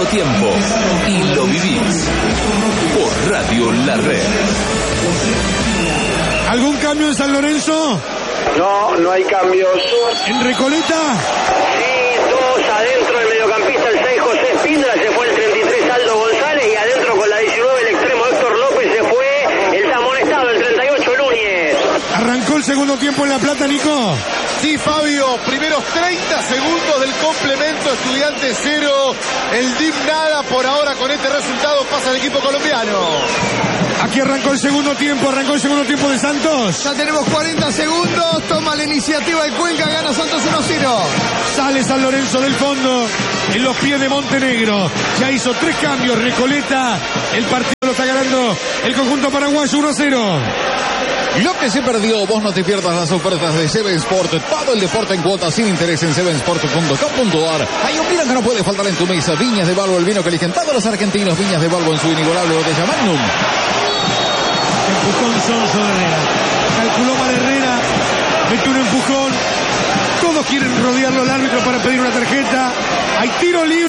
tiempo y lo vivís por Radio La Red. ¿Algún cambio en San Lorenzo? No, no hay cambios. ¿En Recoleta? Sí, dos adentro el mediocampista, el 6 José Espíndola, se fue el 33 Aldo González y adentro con la 19 el extremo Héctor López se fue el amonestado, el 38 Núñez. ¿Arrancó el segundo tiempo en La Plata, Nico? Sí, Fabio, primeros 30 segundos del complemento, Estudiantes 0, el DIM nada, por ahora con este resultado pasa el equipo colombiano. Aquí arrancó el segundo tiempo de Santos. Ya tenemos 40 segundos, toma la iniciativa el Cuenca, gana Santos 1-0. Sale San Lorenzo del fondo, en los pies de Montenegro. Ya hizo 3 cambios, Recoleta, el partido lo está ganando el conjunto paraguayo 1-0. Lo que se perdió, vos no te pierdas las ofertas de Seven Sport. Todo el deporte en cuotas sin interés en sevensport.com.ar. Hay un vino que no puede faltar en tu mesa. Viñas de Balbo, el vino que eligen todos los argentinos. Viñas de Balbo en su inigualable botella Magnum. Empujón sonso de Herrera. Calculó mal Herrera, metió un empujón. Todos quieren rodearlo al árbitro para pedir una tarjeta. Hay tiro libre.